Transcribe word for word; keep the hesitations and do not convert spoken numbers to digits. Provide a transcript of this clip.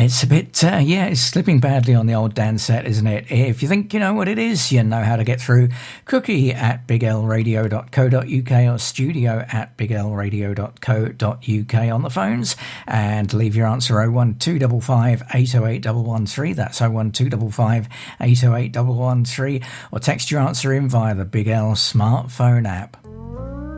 It's a bit, uh, yeah, it's slipping badly on the old Dan set, isn't it? If you think you know what it is, you know how to get through. Cookie at big l radio dot co dot uk or studio at big l radio dot co dot uk on the phones, and leave your answer oh one two five five, eight oh eight one one three. That's oh one two five five, eight oh eight one one three, or text your answer in via the Big L smartphone app.